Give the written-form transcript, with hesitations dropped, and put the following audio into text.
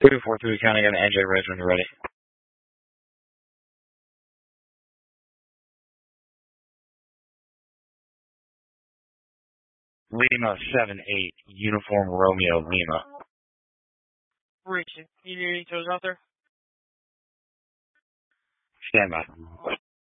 243 County, got an NJ Res when you're ready. Lima 7-8, Uniform Romeo Lima. Reaching. You need any toes out there? Stand by.